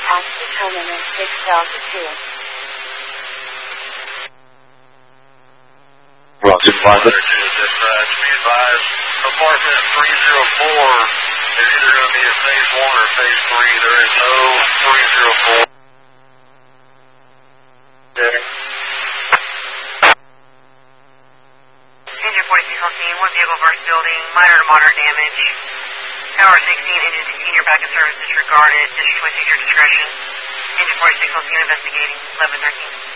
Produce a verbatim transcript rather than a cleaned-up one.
at determinant six Delta two. Roger, five hundred. Dispatch, be advised, apartment three oh four is either going to be a phase one or phase three. There is no three oh four. There. Engine forty-six on scene, one vehicle burst building, minor to moderate damage. Tower sixteen, engine sixteen, your backup service disregarded. District twenty-six, your discretion. Engine forty-six on scene, investigating. eleven thirteen.